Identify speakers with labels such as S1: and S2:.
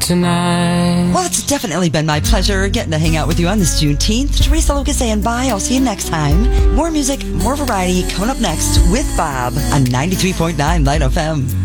S1: tonight.
S2: Well, it's definitely been my pleasure getting to hang out with you on this Juneteenth. Teresa Lucas saying bye. I'll see you next time. More music, more variety coming up next with Bob on 93.9 Light FM.